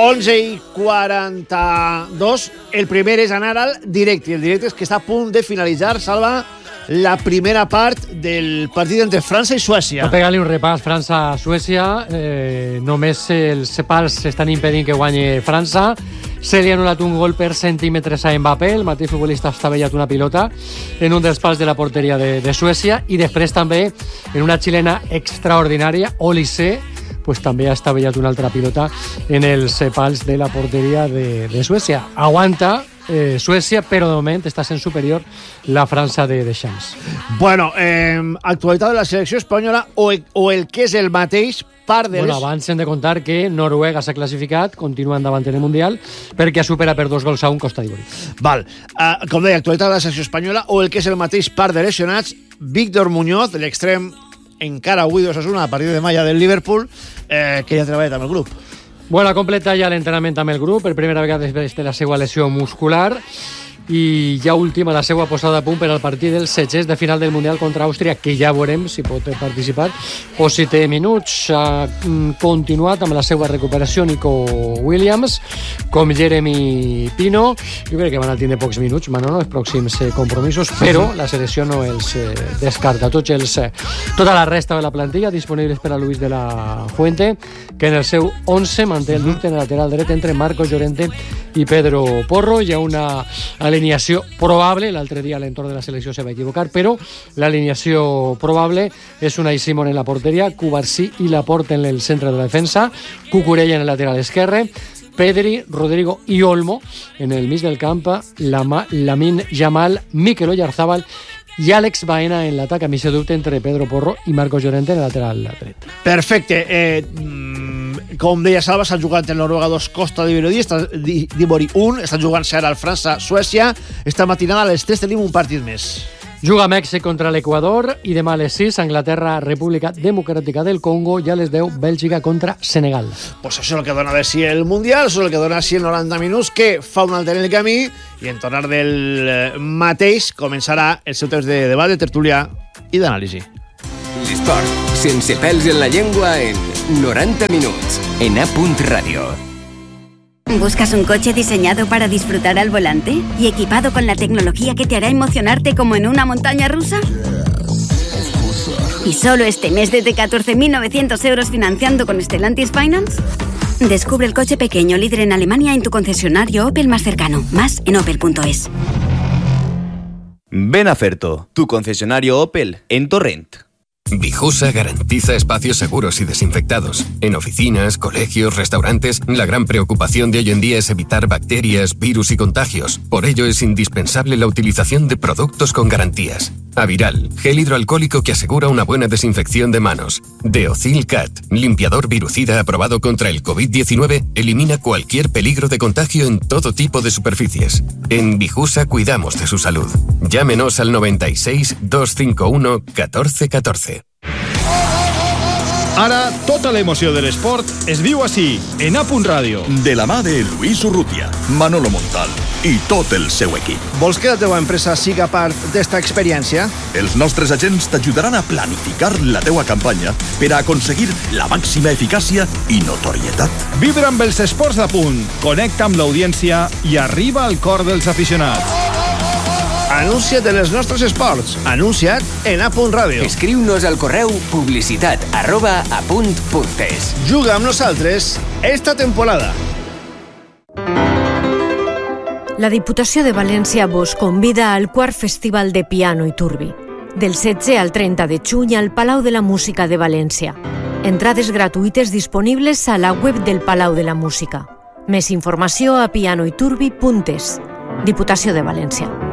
11:42. El primer és anar al directe. I el directe és que està a punt de finalitzar, Salva, la primera part del partit entre França i Suècia. Va pegar-li un repàs França-Suècia. Només els pals estan impedint que guanyi França. Se li ha anul·lat un gol per centímetres a Mbappé. El mateix futbolista està vellat una pilota en un dels pals de la porteria de Suècia. I després també en una xilena extraordinària, Olise, pues també ha estavellat una altra pilota en els pals de la porteria de Suècia. Aguanta Suècia, però de moment està sent superior la França de Deschamps. Bueno, actualitat de la selecció espanyola o el que és el mateix part dels... Bueno, abans hem de contar que Noruega s'ha classificat, continua endavant en el Mundial, perquè ha superat per 2-1 Costa d'Ivori. Val. Com deia, actualitat de la selecció espanyola o el que és el mateix part de lesionats, Víctor Muñoz, l'extrem encara avui d'Osasuna a partir de demà ja del Liverpool, que ja ha treballat amb el grup. Bueno, ha completat ja l'entrenament amb el grup, per primera vegada després de la seva lesió muscular, i ja última la seva posada a punt per al partit del 16 de final del Mundial contra Àustria, que ja veurem si pot participar o si té minuts. Ha continuat amb la seva recuperació Nico Williams, com Jeremy Pino. Jo crec que van a tindre pocs minuts, Manolo, els pròxims compromisos, però la selecció no els descarta. Tota la resta de la plantilla disponibles per a Luis de la Fuente, que en el seu 11 manté el dubte en el lateral dret entre Marcos Llorente i Pedro Porro. Hi ha una alineació probable, l'altre dia a l'entorn de la selecció se va equivocar, però l'alineació probable és Unai Simón en la porteria, Cubarsí i Laporte en el centre de la defensa, Cucurella en el lateral esquerre, Pedri, Rodrigo i Olmo en el mig del camp, Lamine Yamal, Mikel Oyarzabal i Àlex Baena en l'atac, a mi se dubte entre Pedro Porro i Marcos Llorente en el lateral dret. Perfecte. Com deia Salva, s'han jugat el Noruega 2, Costa d'Ivori 1, estan jugant-se ara al França-Suècia. Esta matinada a les 3 tenim un partit més. Juga Mèxic contra l'Equador i demà a les 6 Anglaterra, República Democràtica del Congo, i a les 10 Bèlgica contra Senegal. Pues això és el que dona de si el Mundial, això és el que dona de si el 90 minuts, que fa un altre en el camí, i en tornar del mateix començarà el seu temps de debat, de tertúlia i d'anàlisi. L'esport, sense pèls en la llengua, en 90 minuts, en A.Radio. ¿Buscas un coche diseñado para disfrutar al volante y equipado con la tecnología que te hará emocionarte como en una montaña rusa? ¿Y solo este mes desde 14.900 euros financiando con Stellantis Finance? Descubre el coche pequeño líder en Alemania en tu concesionario Opel más cercano. Más en opel.es. Ven a Ferto, tu concesionario Opel en Torrent. Bijusa garantiza espacios seguros y desinfectados. En oficinas, colegios, restaurantes, la gran preocupación de hoy en día es evitar bacterias, virus y contagios. Por ello es indispensable la utilización de productos con garantías. Aviral, gel hidroalcohólico que asegura una buena desinfección de manos. Deocil Cat, limpiador virucida aprobado contra el COVID-19, elimina cualquier peligro de contagio en todo tipo de superficies. En Bijusa cuidamos de su salud. Llámenos al 96 251 1414. Ara, tota l'emoció de l'esport es viu així, en A.Radio. De la mà de Luis Urrutia, Manolo Montal i tot el seu equip. Vols que la teva empresa siga part d'esta experiència? Els nostres agents t'ajudaran a planificar la teua campanya per a aconseguir la màxima eficàcia i notorietat. Vibra amb els esports de punt, connecta amb l'audiència i arriba al cor dels aficionats. Anuncia't en els nostres esports. Anuncia't en A.Radio. Escriu-nos al correu publicitat@apunt.es. Juga amb nosaltres esta temporada. La Diputació de València vos convida al quart Festival de Piano i Turbi, del 16 al 30 de juny al Palau de la Música de València. Entrades gratuïtes disponibles a la web del Palau de la Música. Més informació a pianoiturbi.es. Diputació de València.